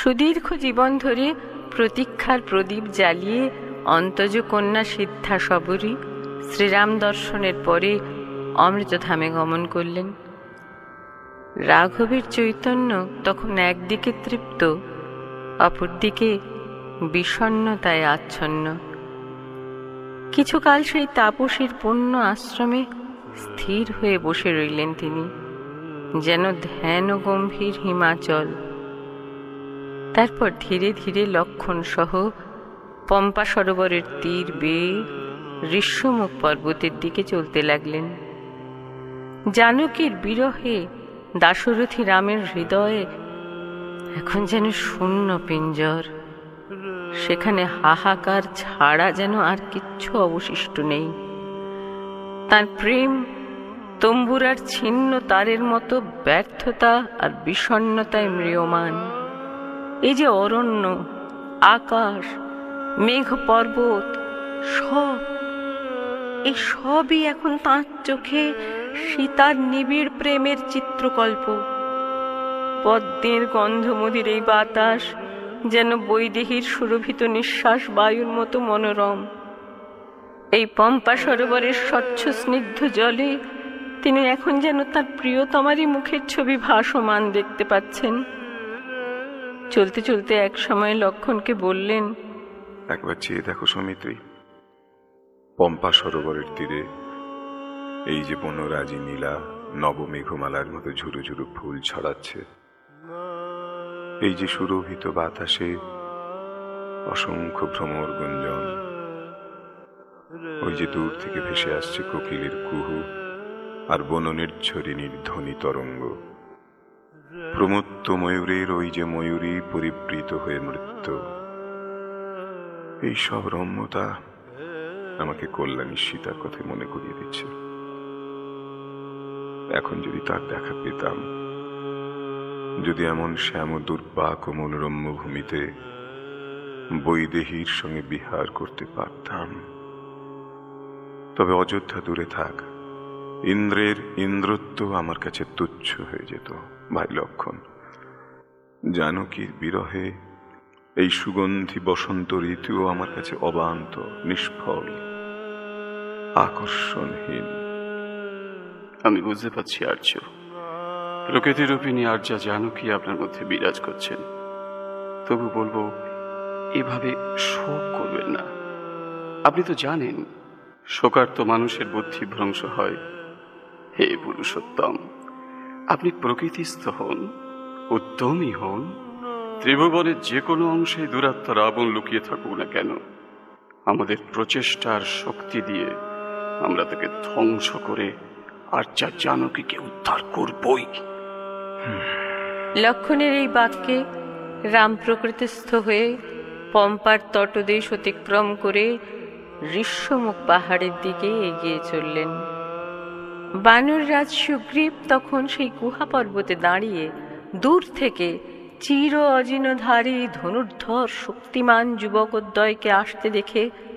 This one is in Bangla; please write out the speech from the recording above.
সুদীর্ঘ জীবন ধরে প্রতীক্ষার প্রদীপ জ্বালিয়ে অন্তজ কন্যা সিদ্ধা শবরী শ্রীরাম দর্শনের পরে অমৃতধামে গমন করলেন। রাঘবের চৈতন্য তখন একদিকে তৃপ্ত, অপরদিকে বিষণ্ণতায় আচ্ছন্ন। কিছুকাল সেই তাপসীর পুণ্য আশ্রমে স্থির হয়ে বসে রইলেন তিনি, যেন ধ্যান ও গম্ভীর হিমাচল। তারপর ধীরে ধীরে লক্ষণ সহ পম্পা সরোবরের তীর বেয়ে ঋষ্যমুখ পর্বতের দিকে চলতে লাগলেন। জানকীর বিরহে দাশরথী রামের হৃদয়ে এখন যেন শূন্য পিঞ্জর, সেখানে হাহাকার ছাড়া যেন আর কিচ্ছু অবশিষ্ট নেই। তার প্রেম তম্বুরার ছিন্ন তারের মতো ব্যর্থতা আর বিষণ্ণতায় ম্রিয়মান। এই যে অরণ্য, আকাশ, মেঘ, পর্বত, এই সবই এখন তাঁর চোখে সীতার নিবিড় প্রেমের চিত্রকল্প। পদ্মের গন্ধমধির এই বাতাস যেন বৈদেহীর সুরভিত নিঃশ্বাস বায়ুর মতো মনোরম। এই পম্পা সরোবরের স্বচ্ছ স্নিগ্ধ জলে তিনি এখন যেন তার প্রিয়তমারই মুখের ছবি ভাসমান দেখতে পাচ্ছেন। চলতে চলতে এক সময় লক্ষণকে বললেন, একবার চেয়ে দেখো সৌমিত্রী, পম্পা সরোবরের তীরে এই যে বনরাজি নীলা নবমেঘমালার মতো ঝুরু ঝুরু ফুল ছড়াচ্ছে, এই যে সুরভিত বাতাসে অসংখ্য ভ্রমর গুঞ্জন, ওই যে দূর থেকে ভেসে আসছে কোকিলের কুহু আর বননির্ঝরিণীর ধ্বনি তরঙ্গ, প্রমত্ত ময়ূরের ওই যে ময়ূরী পরিবৃত হয়ে মৃত্যু, এই সব রম্যতা আমাকে কল্যাণী সীতার কথা মনে করিয়ে দিচ্ছে। এখন যদি তার দেখা পেতাম, যদি এমন শ্যাম দুর্বাক ও মনোরম্য ভূমিতে বৈদেহীর সঙ্গে বিহার করতে পারতাম, তবে অযোধ্যা দূরে থাক, ইন্দ্রের ইন্দ্রত্ব আমার কাছে তুচ্ছ হয়ে যেত। ভাই লক্ষণ, জানকীর বিরহে এই সুগন্ধি বসন্ত ঋতুও আমার কাছে অবান্ত, নিষ্ফল, আকর্ষণহীন। আমি বুঝতে পারছি আর্য, প্রকৃতিরূপিণী আর্যা জানকী আপনার মধ্যে বিরাজ করছেন। তবু বলবো, এভাবে শোক করবেন না। আপনি তো জানেন শোকার্ত মানুষের বুদ্ধি ভ্রংশ হয়। হে পুরুষোত্তম, আপনি প্রকৃতিস্থ হন, উত্তমই হন। ত্রিভুবনের যে কোনো অংশে দুরাত্মা রাবণ লুকিয়ে থাকুক না কেন, আমাদের প্রচেষ্টার শক্তি দিয়ে আমরা তাকে ধ্বংস করে আর্যা জানকীকে উদ্ধার করবই। লক্ষণের এই বাক্যে রাম প্রকৃতিস্থ হয়ে পম্পার তটদেশ অতিক্রম করে ঋষ্যমুখ পাহাড়ের দিকে এগিয়ে চললেন। বানররাজ সুগ্রীব তখন সেই গুহা পর্বতে দাঁড়িয়ে দূর থেকে চির অজিনধারী ধনুর্ধর শক্তিমান যুবকোদ্বয়কে আসতে দেখে